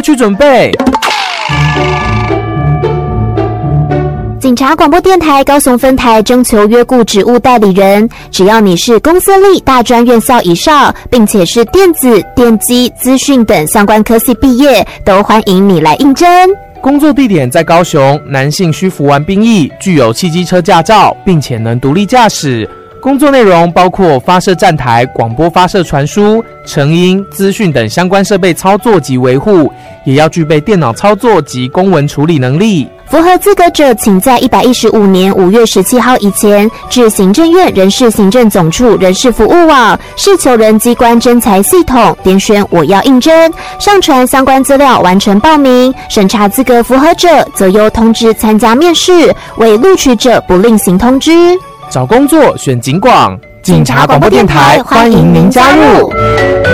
去准备。 警察广播电台高雄分台征求约雇职务代理人，只要你是公司立大专院校以上，并且是电子、电机、资讯等相关科系毕业，都欢迎你来应征。 工作地点在高雄，男性需服完兵役，具有汽机车驾照，并且能独立驾驶。工作内容包括发射站台、广播发射传输、成音、资讯等相关设备操作及维护，也要具备电脑操作及公文处理能力。 符合资格者，请在115年5月17号以前至行政院人事行政总处人事服务网事求人机关征才系统点选我要应征，上传相关资料完成报名，审查资格符合者则由通知参加面试，为录取者不另行通知。 找工作选警广，警察广播电台欢迎您加入。